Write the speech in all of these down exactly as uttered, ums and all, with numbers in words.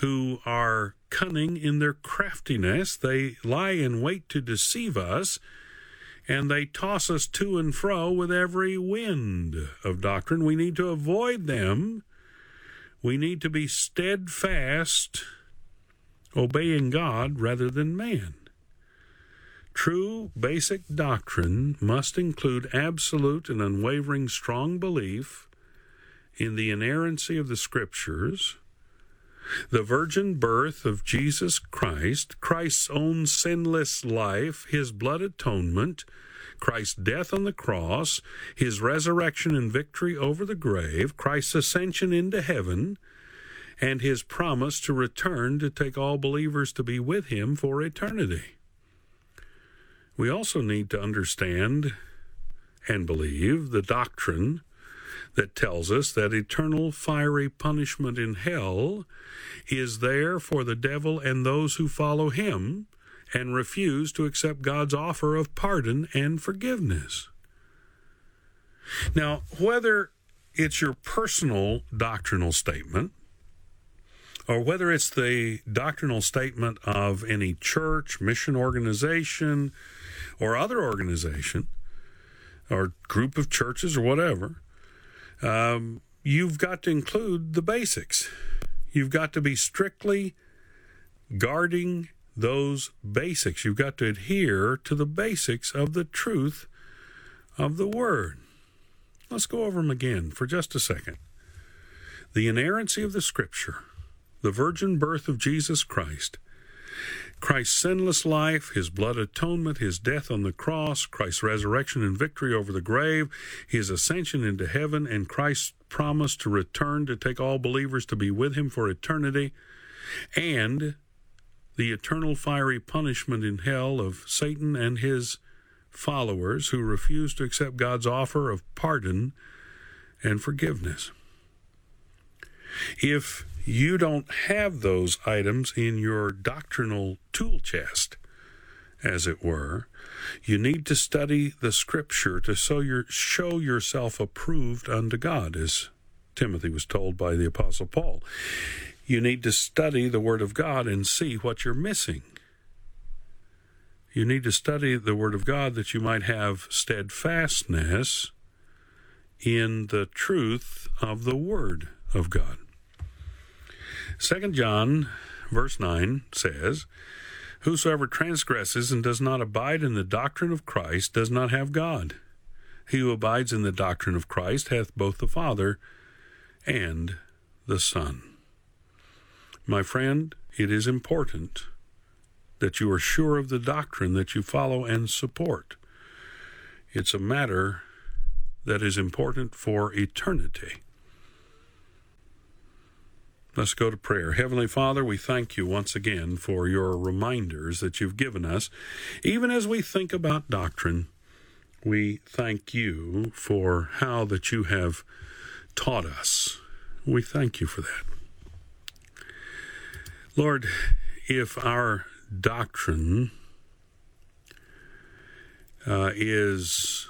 who are cunning in their craftiness. They lie in wait to deceive us, and they toss us to and fro with every wind of doctrine. We need to avoid them. We need to be steadfast, obeying God rather than man. True basic doctrine must include absolute and unwavering strong belief in the inerrancy of the Scriptures, the virgin birth of Jesus Christ, Christ's own sinless life, his blood atonement, Christ's death on the cross, his resurrection and victory over the grave, Christ's ascension into heaven, and his promise to return to take all believers to be with him for eternity. We also need to understand and believe the doctrine that tells us that eternal fiery punishment in hell is there for the devil and those who follow him and refuse to accept God's offer of pardon and forgiveness. Now, whether it's your personal doctrinal statement or whether it's the doctrinal statement of any church, mission organization, or other organization, or group of churches or whatever, um, you've got to include the basics. You've got to be strictly guarding those basics. You've got to adhere to the basics of the truth of the Word. Let's go over them again for just a second. The inerrancy of the Scripture, the virgin birth of Jesus Christ, Christ's sinless life, his blood atonement, his death on the cross, Christ's resurrection and victory over the grave, his ascension into heaven, and Christ's promise to return to take all believers to be with him for eternity, and the eternal fiery punishment in hell of Satan and his followers who refuse to accept God's offer of pardon and forgiveness. If you don't have those items in your doctrinal tool chest, as it were, you need to study the Scripture to so your, show yourself approved unto God, as Timothy was told by the Apostle Paul. You need to study the Word of God and see what you're missing. You need to study the Word of God that you might have steadfastness in the truth of the Word of God. Second John, verse nine, says, "Whosoever transgresses and does not abide in the doctrine of Christ does not have God. He who abides in the doctrine of Christ hath both the Father and the Son." My friend, it is important that you are sure of the doctrine that you follow and support. It's a matter that is important for eternity. Let's go to prayer. Heavenly Father, we thank you once again for your reminders that you've given us. Even as we think about doctrine, we thank you for how that you have taught us. We thank you for that. Lord, if our doctrine uh, is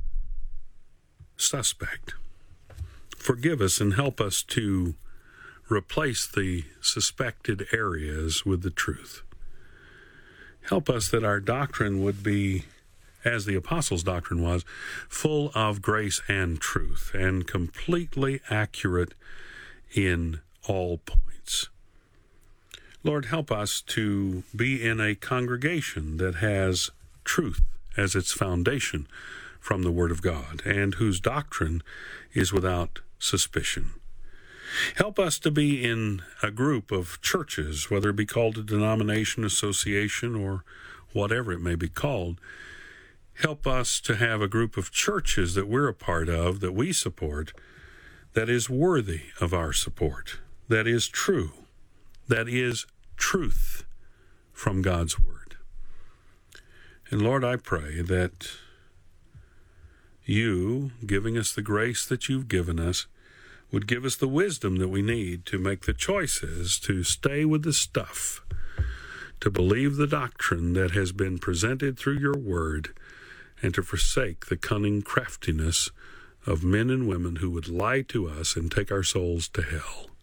suspect, forgive us and help us to replace the suspected areas with the truth. Help us that our doctrine would be, as the apostles' doctrine was, full of grace and truth and completely accurate in all points. Lord, help us to be in a congregation that has truth as its foundation from the Word of God and whose doctrine is without suspicion. Help us to be in a group of churches, whether it be called a denomination, association, or whatever it may be called. Help us to have a group of churches that we're a part of, that we support, that is worthy of our support, that is true, that is truth from God's Word. And Lord, I pray that you, giving us the grace that you've given us, would give us the wisdom that we need to make the choices to stay with the stuff, to believe the doctrine that has been presented through your Word, and to forsake the cunning craftiness of men and women who would lie to us and take our souls to hell.